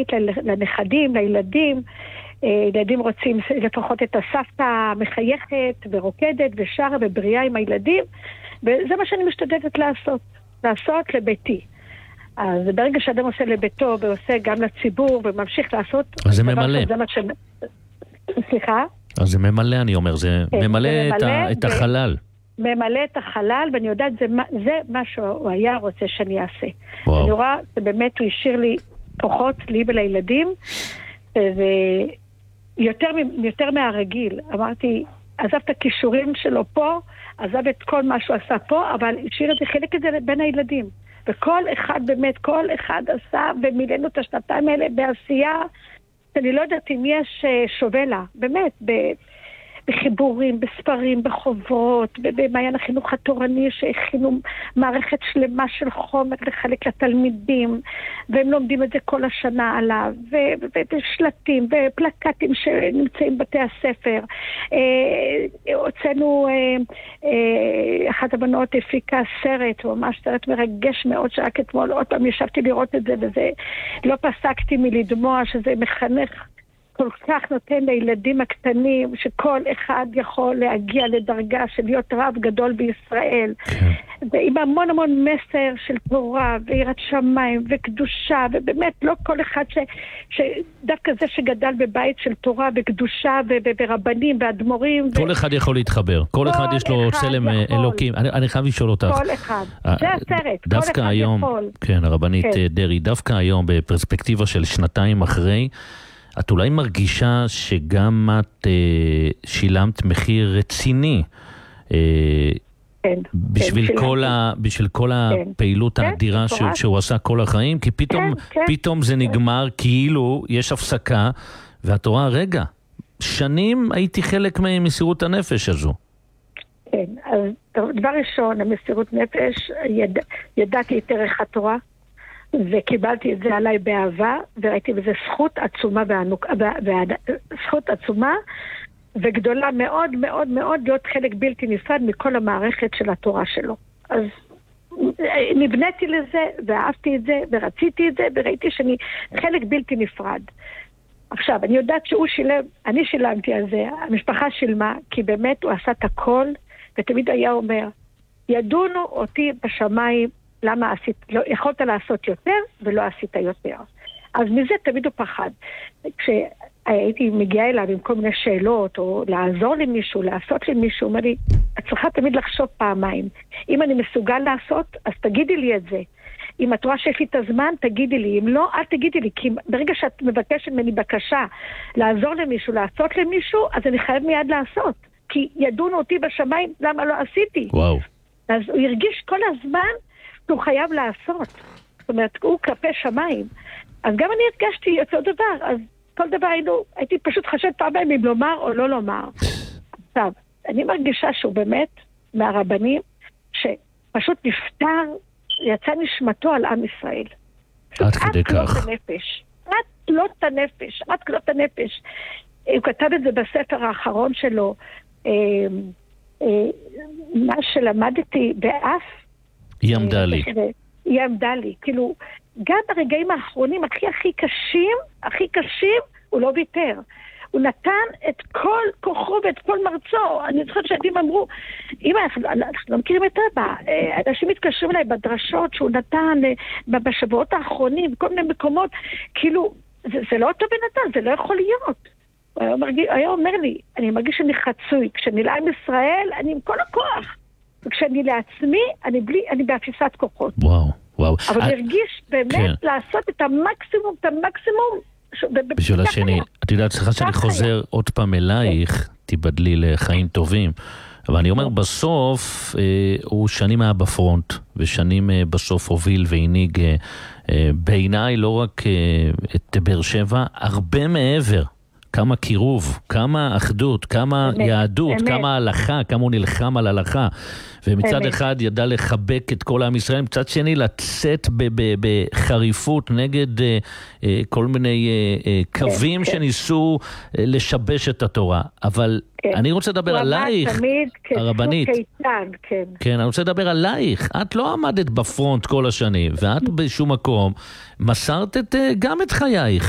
בבית, לנכדים, לילדים. ילדים רוצים לפחות את הסבתא מחייכת ורוקדת ושרה ובריאה עם הילדים, וזה מה שאני משתדלת לעשות לביתי. אז ברגע שאדם עושה לביתו ועושה גם לציבור וממשיך לעשות... אז זה ממלא. סליחה? אז זה ממלא, אני אומר, זה ממלא את החלל. ממלא את החלל, ואני יודעת, זה מה שהוא היה רוצה שאני אעשה. וואו. אני רואה, באמת הוא השאיר לי כוחות, לי ולילדים, ויותר מהרגיל. אמרתי, עזב את הכישורים שלו פה, עזב את כל מה שהוא עשה פה, אבל השאיר את זה, חלק את זה בין הילדים. וכל אחד באמת, כל אחד עשה, ומילאנו את השנתיים האלה בעשייה, אני לא יודעת אם יש שווה לה, באמת, בחיבורים, בספרים, בחוברות, במעיין החינוך התורני שהכינו מערכת שלמה של חומר לחלק לתלמידים, והם לומדים את זה כל השנה עליו, ושלטים ופלקטים שנמצאים בבתי הספר. הוצאנו, אחת הבנות הפיקה סרט, ממש סרט מרגש מאוד, שרק אתמול עוד פעם ישבתי לראות את זה, וזה לא פסקתי מלדמוע, שזה מחנך כל כך נותן לילדים הקטנים שכל אחד יכול להגיע לדרגה של להיות רב גדול בישראל, ועם המון המון מסר של תורה ויראת שמיים וקדושה, ובאמת לא כל אחד שדווקא זה שגדל בבית של תורה וקדושה וברבנים ואדמו"רים, כל אחד יכול להתחבר, כל אחד יש לו צלם אלוקים. אני חייב לשאול אותך, כל אחד, זה הסרט, דווקא היום, כן, הרבנית דרי, דווקא היום בפרספקטיבה של שנתיים אחרי, את אולי מרגישה שגם את שילמת מחיר רציני בשביל כל הפעילות האדירה שהוא עשה כל החיים, כי פתאום זה נגמר, כאילו יש הפסקה, ואת רואה, רגע, שנים הייתי חלק ממסירות הנפש הזו. כן, אז דבר ראשון, המסירות נפש, ידעתי את ערך התורה, וקיבלתי את זה עליי באהבה, וראיתי בזה זכות עצומה זכות עצומה וגדולה מאוד מאוד מאוד להיות חלק בלתי נפרד מכל המערכת של התורה שלו. אז נבניתי לזה ואהבתי את זה ורציתי את זה וראיתי שאני חלק בלתי נפרד. עכשיו, אני יודעת שהוא שילם, אני שילמתי על זה, המשפחה שילמה, כי באמת הוא עשה את הכל, ותמיד היה אומר, ידונו אותי בשמיים, למה לא, יכולת לעשות יותר ולא עשית יותר. אז מזה תמיד הוא פחד. כשהייתי מגיעה אליו עם כל מיני שאלות, או לעזור למישהו, לעשות למישהו, הוא אומר לי, את צריכה תמיד לחשוב פעמיים. אם אני מסוגל לעשות, אז תגידי לי את זה. אם את רואה שיש לי את הזמן, תגידי לי. אם לא, אל תגידי לי. כי ברגע שאת מבקשת ממני בקשה לעזור למישהו, לעשות למישהו, אז אני חייב מיד לעשות. כי ידונו אותי בשמיים, למה לא עשיתי? וואו. אז הוא הרגיש כל הזמן הוא חייב לעשות. זאת אומרת, הוא כלפי שמיים. אז גם אני הרגשתי אותו דבר. אז כל דבר הייתי פשוט חשבת פעמים אם לומר או לא לומר. עכשיו, אני מרגישה שהוא באמת מהרבנים שפשוט נפטר, יצא נשמתו על עם ישראל. עד כדי כך. עד כלות הנפש. הוא כתב את זה בספר האחרון שלו, מה שלמדתי באף, היא עמדה לי. כאילו, גם ברגעים האחרונים הכי קשים, הוא לא ויתר. הוא נתן את כל כוחו ואת כל מרצו. אני זוכרת שהילדים אמרו, אמא, אנחנו לא מכירים את אבא. אנשים מתקשרים אליי בדרשות שהוא נתן בשבועות האחרונים, בכל מיני מקומות. כאילו, זה לא אותו בן אדם, זה לא יכול להיות. הוא היה אומר לי, אני מרגיש שאני חצוי. כשאני לעם ישראל, אני עם כל הכוח. וכשאני לעצמי, אני באפיסת כוחות. וואו. אבל הרגיש באמת לעשות את המקסימום, בשביל השני. את יודעת, סליחה שאני חוזר עוד פעם אלייך, תיבדלי לחיים טובים. אבל אני אומר, בסוף הוא שנים היה בפרונט, ושנים בסוף הוביל והנהיג בעיניי לא רק את באר שבע, הרבה מעבר. כמה קירוב, כמה אחדות, כמה יהדות, כמה הלכה, כמה הוא נלחם על הלכה. ומצד אחד ידע לחבק את כל עם ישראל, מצד שני לצאת בחריפות נגד כל מיני קווים שניסו לשבש את התורה. אבל אני רוצה לדבר עלייך, הרבנית. כן, אני רוצה לדבר עלייך. את לא עמדת בפרונט כל השנים, ואת בשום מקום מסרת גם את חייך.